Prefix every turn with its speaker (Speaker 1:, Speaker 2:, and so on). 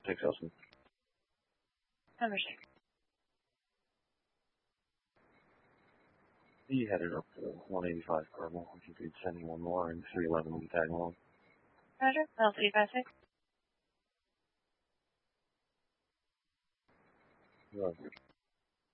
Speaker 1: Thanks, Austin.
Speaker 2: Understood.
Speaker 1: He headed up to 185 Cardinal. If you could send me one more and 311 and tag along.
Speaker 2: Roger. LC 56.
Speaker 1: Roger.